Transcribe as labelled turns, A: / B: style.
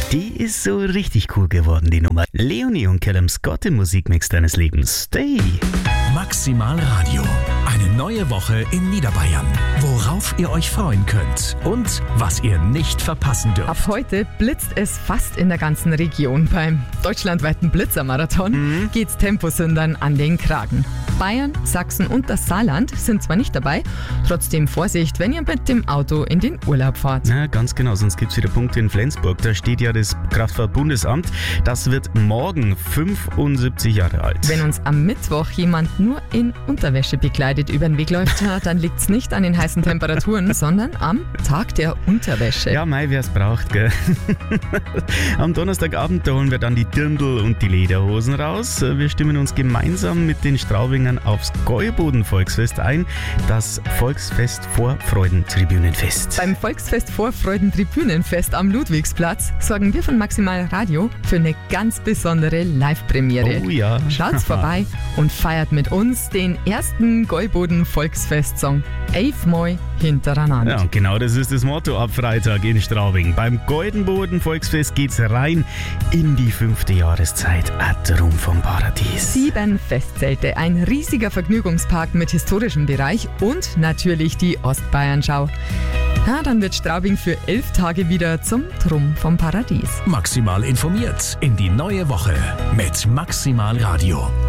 A: Die ist so richtig cool geworden, die Nummer. Leonie und Callum Scott im Musikmix deines Lebens. Stay!
B: Maximal Radio. Eine neue Woche in Niederbayern. Worauf ihr euch freuen könnt und was ihr nicht verpassen dürft.
C: Ab heute blitzt es fast in der ganzen Region. Beim deutschlandweiten Blitzermarathon geht's Temposündern an den Kragen. Bayern, Sachsen und das Saarland sind zwar nicht dabei, trotzdem Vorsicht, wenn ihr mit dem Auto in den Urlaub fahrt.
A: Na, ganz genau, sonst gibt es wieder Punkte in Flensburg. Da steht ja das Kraftfahrtbundesamt. Das wird morgen 75 Jahre alt.
C: Wenn uns am Mittwoch jemand nur in Unterwäsche bekleidet über den Weg läuft, dann liegt's nicht an den heißen Temperaturen, sondern am Tag der Unterwäsche.
A: Ja, Mai, wer es braucht, gell? Am Donnerstagabend, da holen wir dann die Dirndl und die Lederhosen raus. Wir stimmen uns gemeinsam mit den Straubingern aufs Gäuboden-Volksfest ein. Das Volksfest vor Freudentribünenfest.
C: Beim Volksfest vor Freudentribünenfest am Ludwigsplatz sorgen wir von Maximal Radio für eine ganz besondere Live-Premiere.
A: Oh ja.
C: Schaut's vorbei und feiert mit uns den ersten Gäuboden-Volksfest-Song 11 Mal hintereinander.
A: Ja, und genau das ist das Motto ab Freitag in Straubing. Beim Gäuboden-Volksfest geht's rein in die 5. Jahreszeit. Traum vom Paradies.
C: 7 Festzelte, ein riesiger Vergnügungspark mit historischem Bereich und natürlich die Ostbayernschau. Ja, dann wird Straubing für 11 Tage wieder zum Trumm vom Paradies.
B: Maximal informiert in die neue Woche mit Maximal Radio.